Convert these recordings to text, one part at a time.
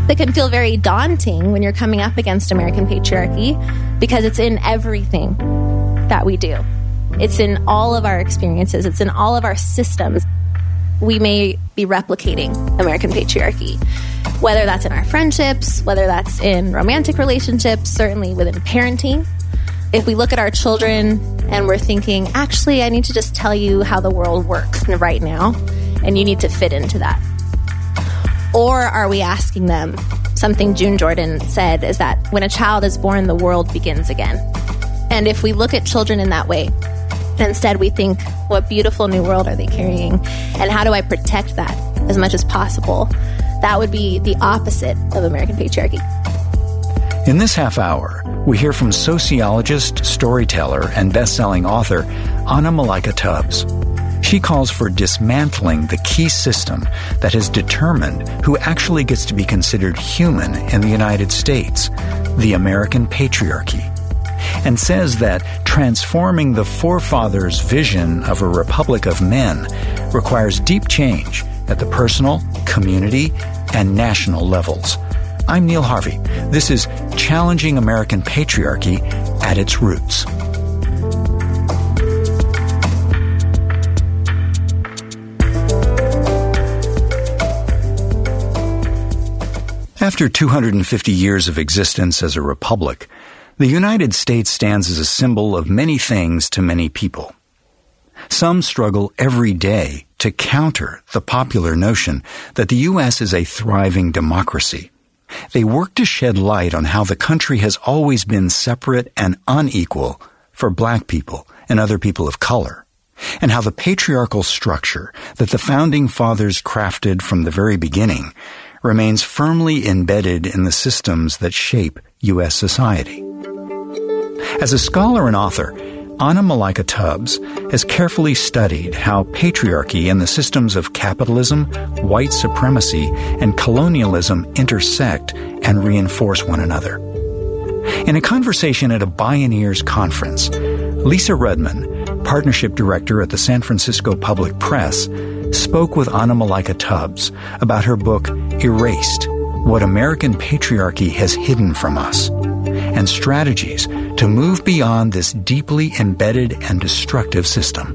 that can feel very daunting when you're coming up against American patriarchy because it's in everything that we do. It's in all of our experiences. It's in all of our systems. We may be replicating American patriarchy, whether that's in our friendships, whether that's in romantic relationships, certainly within parenting. If we look at our children and we're thinking, actually, I need to just tell you how the world works right now, and you need to fit into that. Or are we asking them, something June Jordan said, is that when a child is born, the world begins again. And if we look at children in that way, and instead we think, what beautiful new world are they carrying? And how do I protect that as much as possible? That would be the opposite of American patriarchy. In this half hour, we hear from sociologist, storyteller, and best-selling author Anna Malaika Tubbs. She calls for dismantling the key system that has determined who actually gets to be considered human in the United States, the American patriarchy, and says that transforming the forefathers' vision of a republic of men requires deep change at the personal, community, and national levels. I'm Neil Harvey. This is Challenging American Patriarchy at its Roots. After 250 years of existence as a republic, the United States stands as a symbol of many things to many people. Some struggle every day to counter the popular notion that the U.S. is a thriving democracy. They work to shed light on how the country has always been separate and unequal for Black people and other people of color, and how the patriarchal structure that the Founding Fathers crafted from the very beginning remains firmly embedded in the systems that shape U.S. society. As a scholar and author, Anna Malaika Tubbs has carefully studied how patriarchy and the systems of capitalism, white supremacy, and colonialism intersect and reinforce one another. In a conversation at a Bioneers conference, Lisa Rudman, partnership director at the San Francisco Public Press, spoke with Anna Malaika Tubbs about her book, Erased: What American Patriarchy Has Hidden from Us, and strategies to move beyond this deeply embedded and destructive system.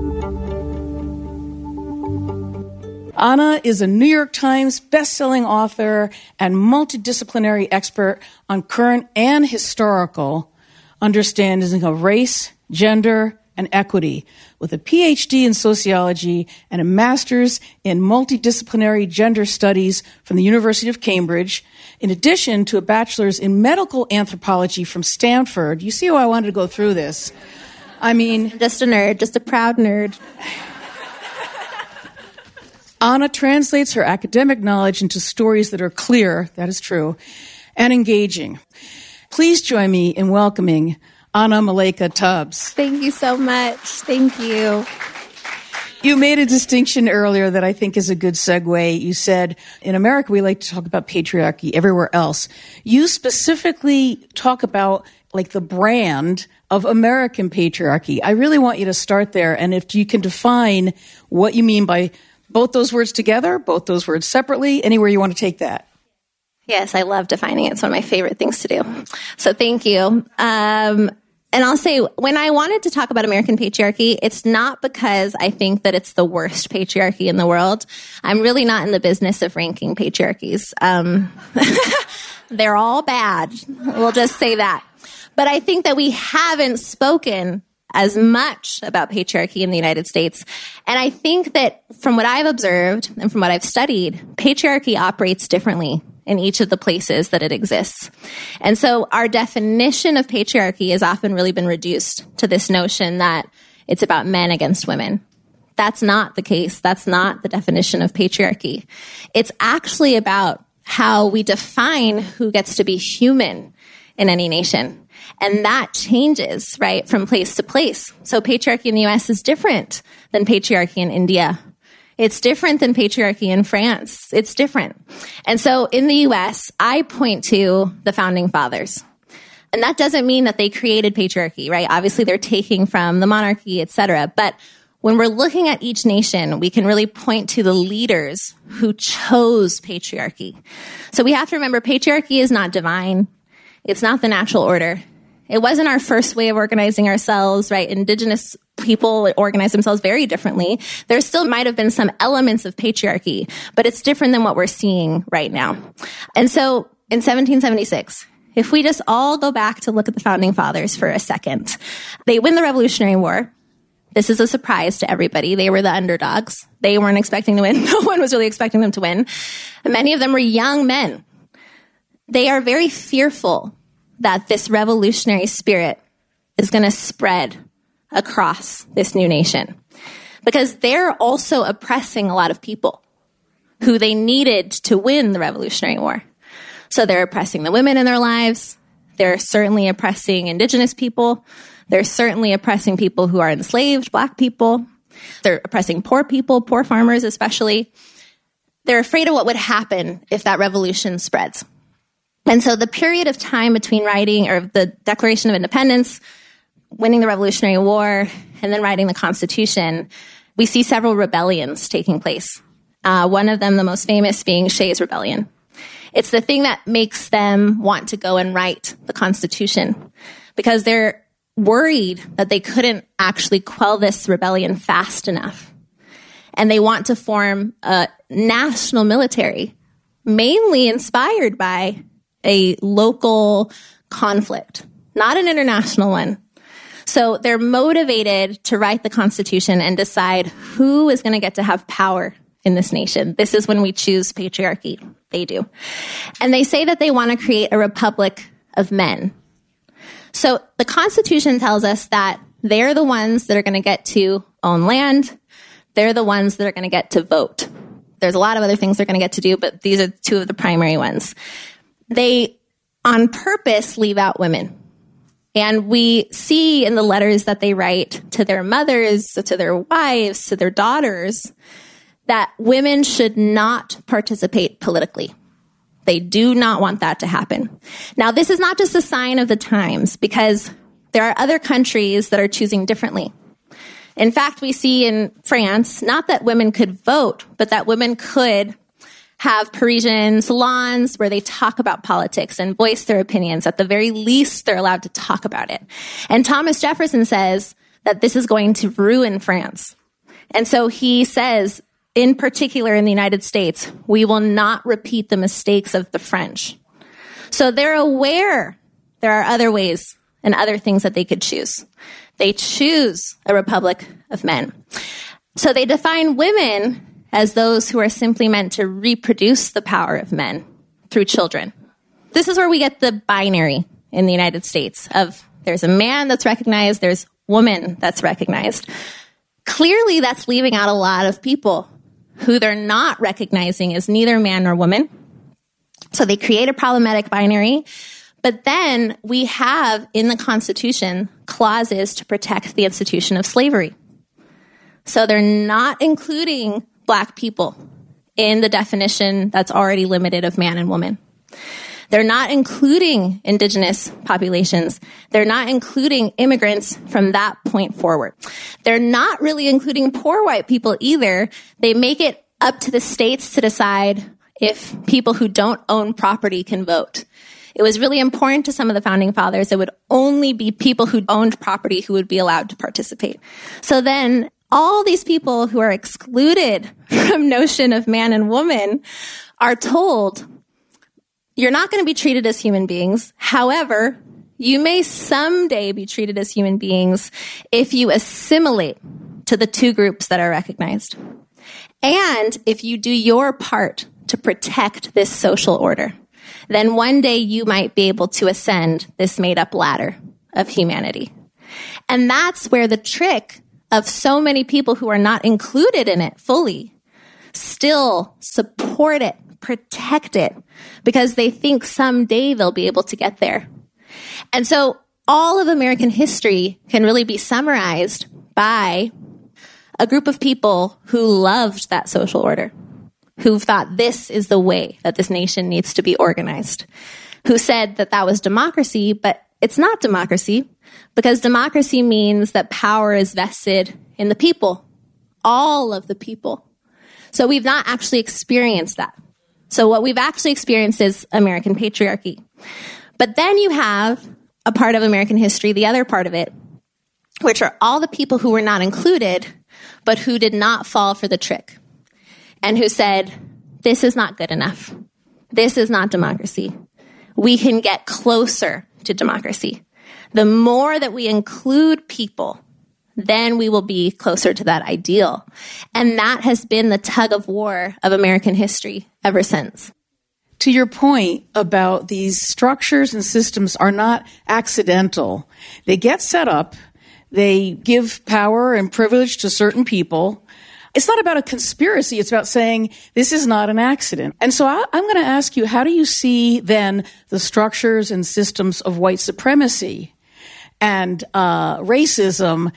Anna is a New York Times best-selling author and multidisciplinary expert on current and historical understanding of race, gender, and equity, with a PhD in sociology and a master's in multidisciplinary gender studies from the University of Cambridge, in addition to a bachelor's in medical anthropology from Stanford. You see how I wanted to go through this? I mean... Just a nerd, just a proud nerd. Anna translates her academic knowledge into stories that are clear, that is true, and engaging. Please join me in welcoming Anna Malaika Tubbs. Thank you so much. Thank you. You made a distinction earlier that I think is a good segue. You said, in America, we like to talk about patriarchy everywhere else. You specifically talk about, like, the brand of American patriarchy. I really want you to start there. And if you can define what you mean by both those words together, both those words separately, anywhere you want to take that. Yes, I love defining it. It's one of my favorite things to do. So thank you. And I'll say, when I wanted to talk about American patriarchy, it's not because I think that it's the worst patriarchy in the world. I'm really not in the business of ranking patriarchies. They're all bad. We'll just say that. But I think that we haven't spoken as much about patriarchy in the United States. And I think that from what I've observed and from what I've studied, patriarchy operates differently in each of the places that it exists. And so our definition of patriarchy has often really been reduced to this notion that it's about men against women. That's not the case. That's not the definition of patriarchy. It's actually about how we define who gets to be human in any nation. And that changes, right, from place to place. So patriarchy in the U.S. is different than patriarchy in India. It's different than patriarchy in France. It's different. And so in the U.S., I point to the Founding Fathers. And that doesn't mean that they created patriarchy, right? Obviously, they're taking from the monarchy, et cetera. But when we're looking at each nation, we can really point to the leaders who chose patriarchy. So we have to remember patriarchy is not divine. It's not the natural order. It wasn't our first way of organizing ourselves, right? Indigenous people organize themselves very differently. There still might have been some elements of patriarchy, but it's different than what we're seeing right now. And so in 1776, if we just all go back to look at the founding fathers for a second, they win the Revolutionary War. This is a surprise to everybody. They were the underdogs. They weren't expecting to win. No one was really expecting them to win. Many of them were young men. They are very fearful that this revolutionary spirit is going to spread across this new nation because they're also oppressing a lot of people who they needed to win the Revolutionary War. So they're oppressing the women in their lives. They're certainly oppressing Indigenous people. They're certainly oppressing people who are enslaved, Black people. They're oppressing poor people, poor farmers especially. They're afraid of what would happen if that revolution spreads. And so the period of time between writing or the Declaration of Independence, winning the Revolutionary War, and then writing the Constitution, we see several rebellions taking place. One of them, the most famous, being Shays' Rebellion. It's the thing that makes them want to go and write the Constitution because they're worried that they couldn't actually quell this rebellion fast enough. And they want to form a national military, mainly inspired by a local conflict, not an international one. So they're motivated to write the Constitution and decide who is going to get to have power in this nation. This is when we choose patriarchy. They do. And they say that they want to create a republic of men. So the Constitution tells us that they're the ones that are going to get to own land. They're the ones that are going to get to vote. There's a lot of other things they're going to get to do, but these are two of the primary ones. They, on purpose, leave out women. And we see in the letters that they write to their mothers, to their wives, to their daughters, that women should not participate politically. They do not want that to happen. Now, this is not just a sign of the times, because there are other countries that are choosing differently. In fact, we see in France, not that women could vote, but that women could have Parisian salons where they talk about politics and voice their opinions. At the very least, they're allowed to talk about it. And Thomas Jefferson says that this is going to ruin France. And so he says, in particular in the United States, we will not repeat the mistakes of the French. So they're aware there are other ways and other things that they could choose. They choose a republic of men. So they define women as those who are simply meant to reproduce the power of men through children. This is where we get the binary in the United States of there's a man that's recognized, there's woman that's recognized. Clearly, that's leaving out a lot of people who they're not recognizing as neither man nor woman. So they create a problematic binary. But then we have in the Constitution clauses to protect the institution of slavery. So they're not including Black people in the definition that's already limited of man and woman. They're not including Indigenous populations. They're not including immigrants from that point forward. They're not really including poor white people either. They make it up to the states to decide if people who don't own property can vote. It was really important to some of the founding fathers. It would only be people who owned property who would be allowed to participate. So then all these people who are excluded from notion of man and woman are told, you're not going to be treated as human beings. However, you may someday be treated as human beings if you assimilate to the two groups that are recognized. And if you do your part to protect this social order, then one day you might be able to ascend this made-up ladder of humanity. And that's where the trick of so many people who are not included in it fully still support it, protect it, because they think someday they'll be able to get there. And so all of American history can really be summarized by a group of people who loved that social order, who thought this is the way that this nation needs to be organized, who said that that was democracy, but it's not democracy, because democracy means that power is vested in the people, all of the people. So we've not actually experienced that. So what we've actually experienced is American patriarchy. But then you have a part of American history, the other part of it, which are all the people who were not included, but who did not fall for the trick and who said, this is not good enough. This is not democracy. We can get closer to democracy. The more that we include people, then we will be closer to that ideal. And that has been the tug of war of American history ever since. To your point about these structures and systems are not accidental. They get set up. They give power and privilege to certain people. It's not about a conspiracy. It's about saying this is not an accident. And so I'm going to ask you, how do you see then the structures and systems of white supremacy and racism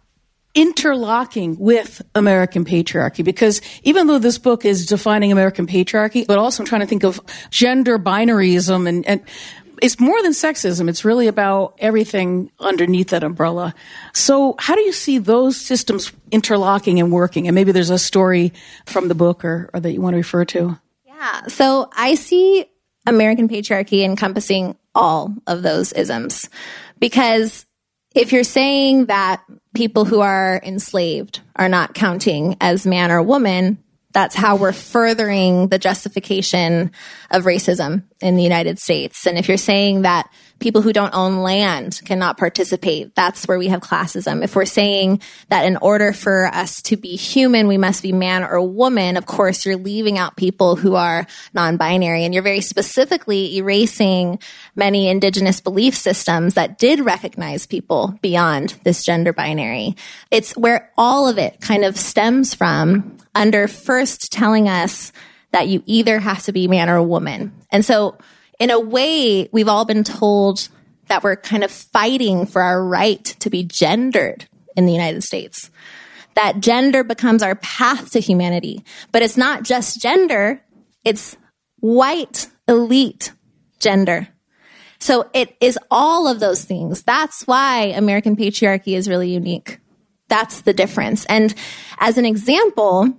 interlocking with American patriarchy? Because even though this book is defining American patriarchy, but also I'm trying to think of gender binaryism and it's more than sexism. It's really about everything underneath that umbrella. So how do you see those systems interlocking and working? And maybe there's a story from the book or that you want to refer to. Yeah. So I see American patriarchy encompassing all of those isms. Because if you're saying that people who are enslaved are not counting as man or woman, that's how we're furthering the justification of racism in the United States. And if you're saying that people who don't own land cannot participate, that's where we have classism. If we're saying that in order for us to be human, we must be man or woman, of course, you're leaving out people who are non-binary. And you're very specifically erasing many indigenous belief systems that did recognize people beyond this gender binary. It's where all of it kind of stems from, under first telling us that you either have to be man or a woman. And so in a way, we've all been told that we're kind of fighting for our right to be gendered in the United States. That gender becomes our path to humanity. But it's not just gender, it's white elite gender. So it is all of those things. That's why American patriarchy is really unique. That's the difference. And as an example,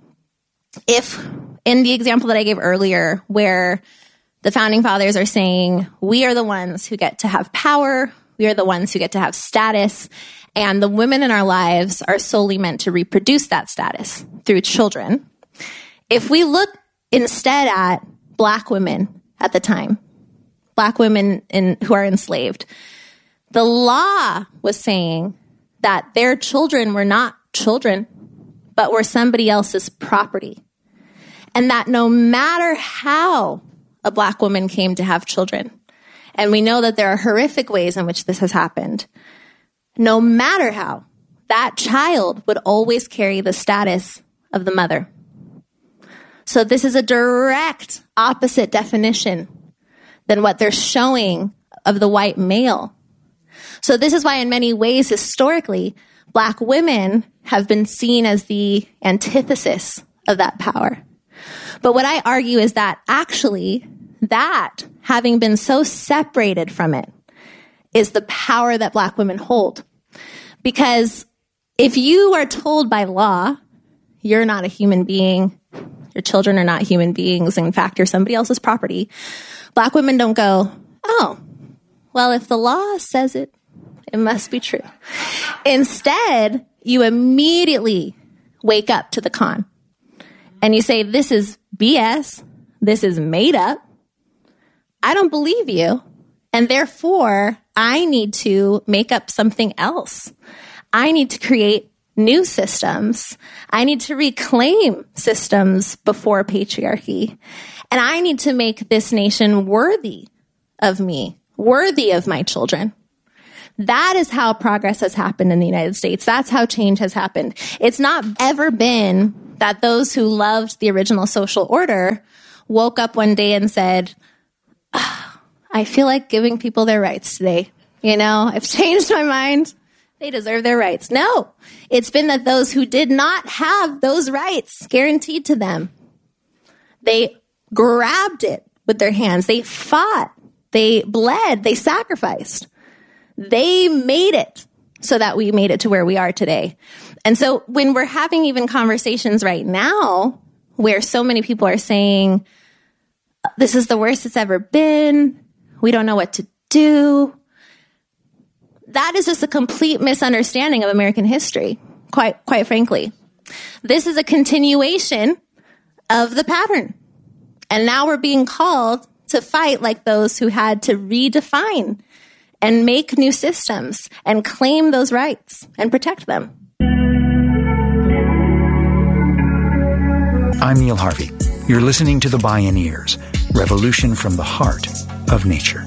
if in the example that I gave earlier, where the founding fathers are saying, we are the ones who get to have power, we are the ones who get to have status, and the women in our lives are solely meant to reproduce that status through children. If we look instead at Black women at the time, Black women who are enslaved, the law was saying that their children were not children, but were somebody else's property. And that no matter how a Black woman came to have children, and we know that there are horrific ways in which this has happened, no matter how, that child would always carry the status of the mother. So this is a direct opposite definition than what they're showing of the white male. So this is why in many ways, historically, Black women have been seen as the antithesis of that power. But what I argue is that actually, that having been so separated from it is the power that Black women hold. Because if you are told by law, you're not a human being, your children are not human beings, in fact, you're somebody else's property, Black women don't go, oh, well, if the law says it, it must be true. Instead, you immediately wake up to the con. And you say, this is BS. This is made up. I don't believe you. And therefore, I need to make up something else. I need to create new systems. I need to reclaim systems before patriarchy. And I need to make this nation worthy of me, worthy of my children. That is how progress has happened in the United States. That's how change has happened. It's not ever been that those who loved the original social order woke up one day and said, I feel like giving people their rights today. You know, I've changed my mind. They deserve their rights. No, it's been that those who did not have those rights guaranteed to them, they grabbed it with their hands. They fought. They bled. They sacrificed. They made it so that we made it to where we are today. And so when we're having even conversations right now where so many people are saying, this is the worst it's ever been, we don't know what to do, that is just a complete misunderstanding of American history, quite frankly. This is a continuation of the pattern. And now we're being called to fight like those who had to redefine and make new systems and claim those rights and protect them. I'm Neil Harvey. You're listening to The Bioneers, Revolution from the Heart of Nature.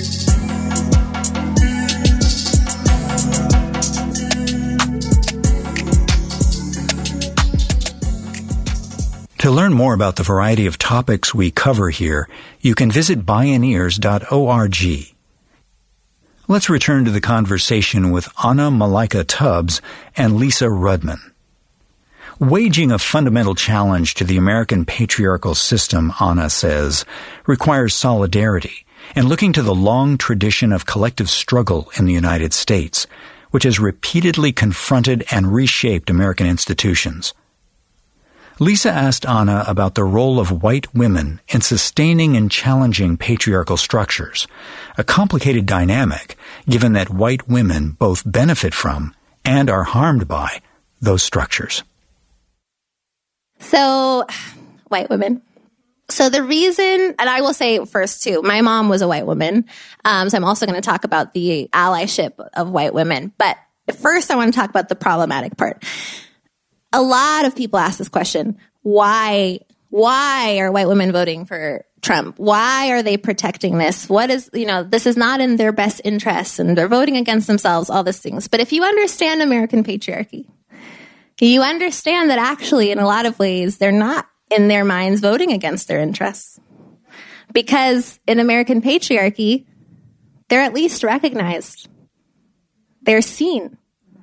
To learn more about the variety of topics we cover here, you can visit bioneers.org. Let's return to the conversation with Anna Malaika Tubbs and Lisa Rudman. Waging a fundamental challenge to the American patriarchal system, Anna says, requires solidarity and looking to the long tradition of collective struggle in the United States, which has repeatedly confronted and reshaped American institutions. Lisa asked Anna about the role of white women in sustaining and challenging patriarchal structures, a complicated dynamic given that white women both benefit from and are harmed by those structures. So, white women. So the reason, and I will say first too, my mom was a white woman, so I'm also going to talk about the allyship of white women. But first I want to talk about the problematic part. A lot of people ask this question, why are white women voting for Trump? Why are they protecting this? This is not in their best interests and they're voting against themselves, all these things. But if you understand American patriarchy, you understand that actually in a lot of ways, they're not in their minds voting against their interests. Because in American patriarchy, they're at least recognized. They're seen.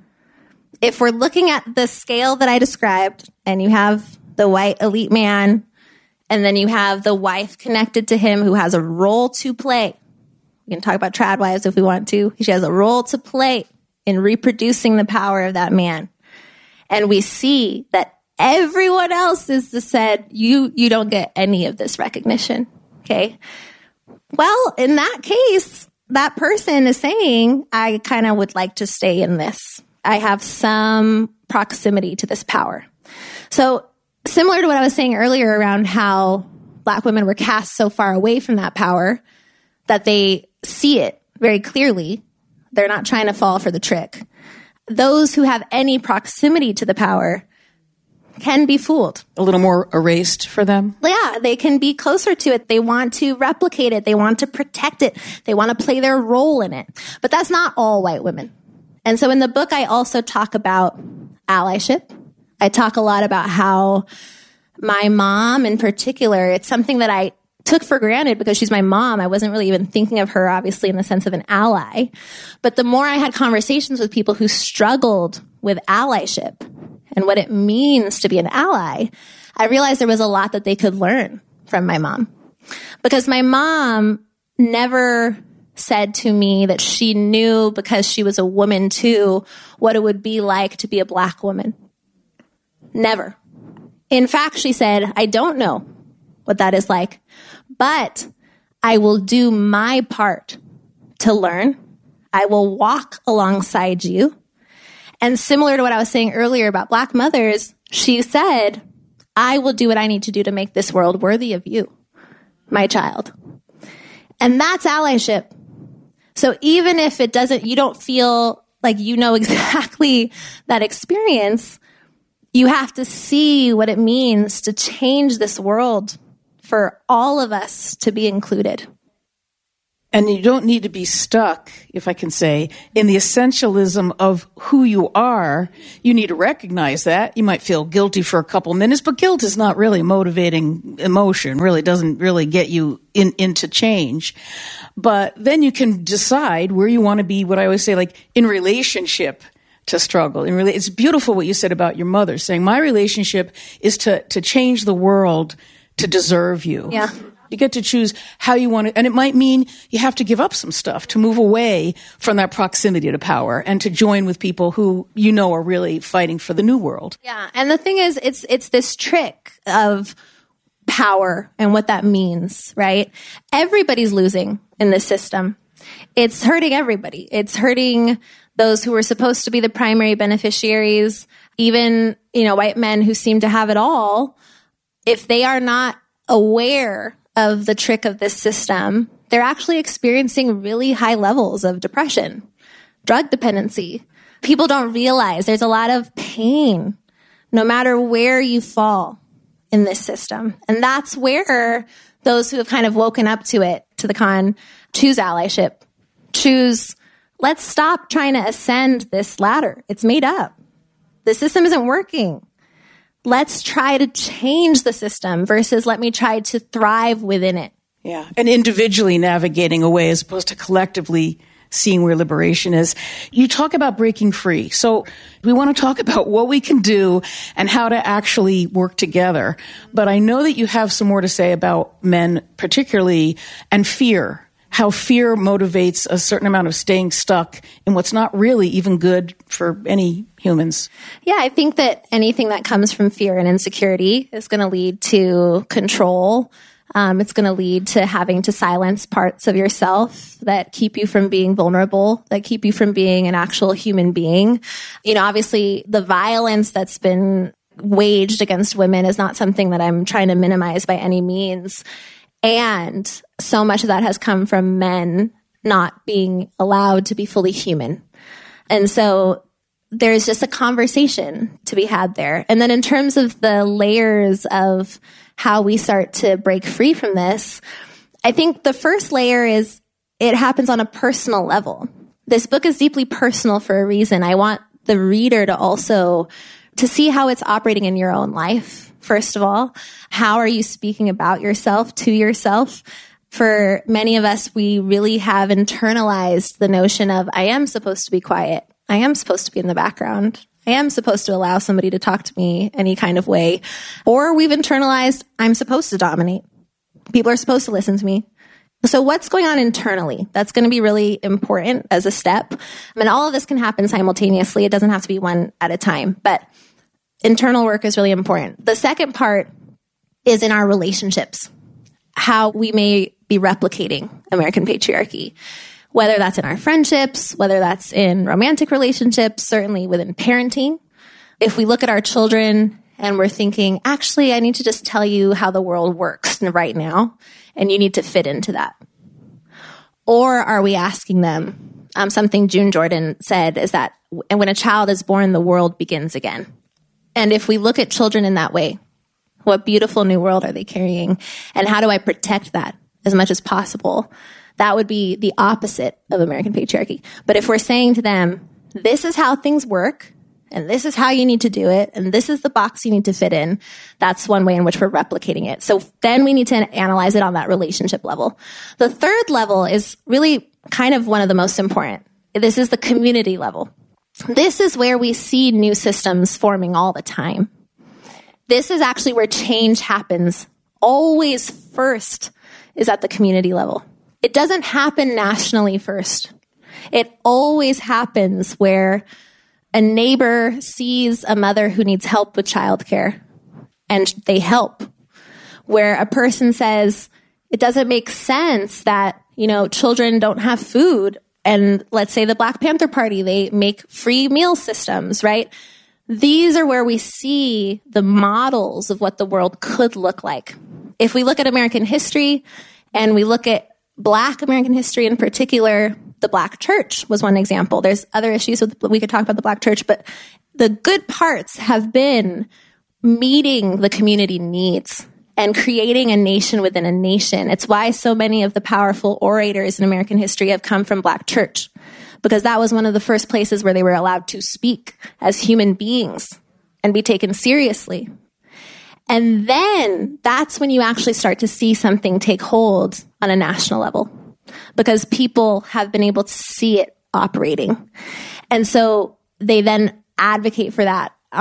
If we're looking at the scale that I described, and you have the white elite man, and then you have the wife connected to him who has a role to play. We can talk about trad wives if we want to. She has a role to play in reproducing the power of that man. And we see that everyone else is said, you don't get any of this recognition. Okay. Well, in that case, that person is saying, I kind of would like to stay in this. I have some proximity to this power. So similar to what I was saying earlier around how Black women were cast so far away from that power that they see it very clearly. They're not trying to fall for the trick. Those who have any proximity to the power can be fooled. A little more erased for them? Yeah, they can be closer to it. They want to replicate it. They want to protect it. They want to play their role in it. But that's not all white women. And so in the book, I also talk about allyship. I talk a lot about how my mom in particular, it's something that I took for granted because she's my mom. I wasn't really even thinking of her, obviously, in the sense of an ally. But the more I had conversations with people who struggled with allyship and what it means to be an ally, I realized there was a lot that they could learn from my mom. Because my mom never said to me that she knew, because she was a woman too, what it would be like to be a Black woman. Never. In fact, she said, I don't know what that is like, but I will do my part to learn. I will walk alongside you. And similar to what I was saying earlier about Black mothers, she said, I will do what I need to do to make this world worthy of you, my child. And that's allyship. So even if you don't feel like you know exactly that experience, you have to see what it means to change this world for all of us to be included. And you don't need to be stuck, if I can say, in the essentialism of who you are. You need to recognize that. You might feel guilty for a couple minutes, but guilt is not really a motivating emotion, really doesn't really get you into change. But then you can decide where you want to be, what I always say, like in relationship to struggle. It's beautiful what you said about your mother, saying my relationship is to change the world to deserve you. Yeah. You get to choose how you want it. And it might mean you have to give up some stuff to move away from that proximity to power and to join with people who you know are really fighting for the new world. Yeah. And the thing is, it's this trick of power and what that means, right? Everybody's losing in this system. It's hurting everybody. It's hurting those who were supposed to be the primary beneficiaries, even, white men who seem to have it all. If they are not aware of the trick of this system, they're actually experiencing really high levels of depression, drug dependency. People don't realize there's a lot of pain no matter where you fall in this system. And that's where those who have kind of woken up to it, to the con, choose allyship, choose, let's stop trying to ascend this ladder. It's made up. The system isn't working. Let's try to change the system versus let me try to thrive within it. Yeah. And individually navigating away as opposed to collectively seeing where liberation is. You talk about breaking free. So we want to talk about what we can do and how to actually work together. But I know that you have some more to say about men particularly and fear. How fear motivates a certain amount of staying stuck in what's not really even good for any humans. Yeah, I think that anything that comes from fear and insecurity is going to lead to control. It's going to lead to having to silence parts of yourself that keep you from being vulnerable, that keep you from being an actual human being. Obviously, the violence that's been waged against women is not something that I'm trying to minimize by any means. And so much of that has come from men not being allowed to be fully human. And so there's just a conversation to be had there. And then in terms of the layers of how we start to break free from this, I think the first layer is it happens on a personal level. This book is deeply personal for a reason. I want the reader to also to see how it's operating in your own life. First of all, how are you speaking about yourself to yourself? For many of us, we really have internalized the notion of, I am supposed to be quiet. I am supposed to be in the background. I am supposed to allow somebody to talk to me any kind of way. Or we've internalized, I'm supposed to dominate. People are supposed to listen to me. So what's going on internally? That's going to be really important as a step. All of this can happen simultaneously. It doesn't have to be one at a time, but internal work is really important. The second part is in our relationships, how we may be replicating American patriarchy, whether that's in our friendships, whether that's in romantic relationships, certainly within parenting. If we look at our children and we're thinking, actually, I need to just tell you how the world works right now, and you need to fit into that. Or are we asking them, something June Jordan said is that when a child is born, the world begins again. And if we look at children in that way, what beautiful new world are they carrying? And how do I protect that as much as possible? That would be the opposite of American patriarchy. But if we're saying to them, this is how things work, and this is how you need to do it, and this is the box you need to fit in, that's one way in which we're replicating it. So then we need to analyze it on that relationship level. The third level is really kind of one of the most important. This is the community level. This is where we see new systems forming all the time. This is actually where change happens. Always first is at the community level. It doesn't happen nationally first. It always happens where a neighbor sees a mother who needs help with childcare and they help. Where a person says, it doesn't make sense that, children don't have food. And let's say the Black Panther Party, they make free meal systems, right? These are where we see the models of what the world could look like. If we look at American history and we look at Black American history in particular, the Black church was one example. There's other issues we could talk about the Black church, but the good parts have been meeting the community needs and creating a nation within a nation. It's why so many of the powerful orators in American history have come from Black church, because that was one of the first places where they were allowed to speak as human beings and be taken seriously. And then that's when you actually start to see something take hold on a national level, because people have been able to see it operating. And so they then advocate for that on a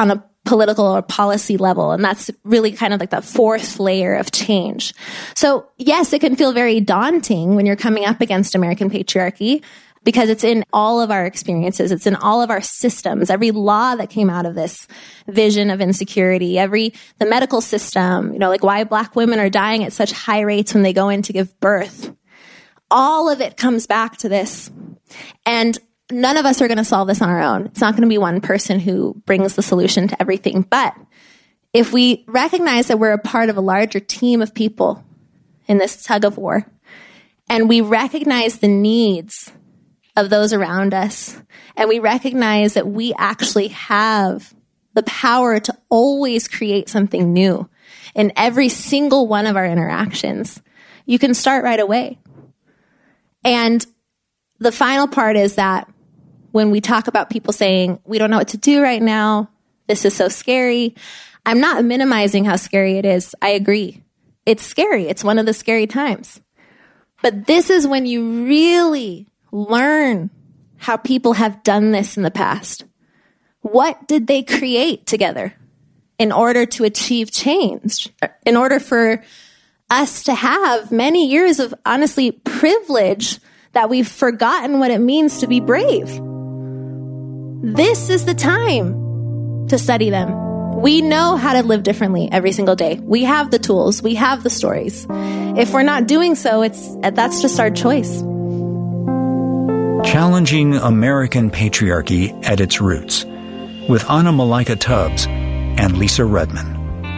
political or policy level. And that's really kind of like that fourth layer of change. So yes, it can feel very daunting when you're coming up against American patriarchy, because it's in all of our experiences. It's in all of our systems. Every law that came out of this vision of insecurity, the medical system, like why Black women are dying at such high rates when they go in to give birth. All of it comes back to this. And none of us are going to solve this on our own. It's not going to be one person who brings the solution to everything. But if we recognize that we're a part of a larger team of people in this tug of war, and we recognize the needs of those around us, and we recognize that we actually have the power to always create something new in every single one of our interactions, you can start right away. And the final part is that when we talk about people saying, we don't know what to do right now, this is so scary, I'm not minimizing how scary it is. I agree. It's scary. It's one of the scary times. But this is when you really learn how people have done this in the past. What did they create together in order to achieve change? In order for us to have many years of, honestly, privilege that we've forgotten what it means to be brave. This is the time to study them. We know how to live differently every single day. We have the tools. We have the stories. If we're not doing so, that's just our choice. Challenging American Patriarchy at its Roots with Anna Malaika Tubbs and Lisa Redman.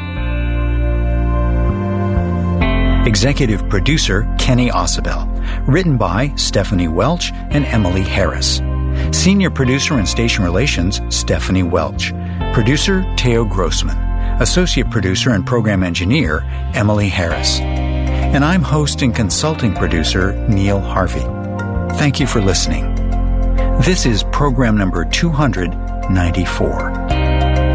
Executive producer Kenny Ausubel. Written by Stephanie Welch and Emily Harris. Senior producer and station relations Stephanie Welch. Producer Theo Grossman. Associate producer and program engineer Emily Harris. And I'm host and consulting producer Neil Harvey. Thank you for listening. This is program number 294.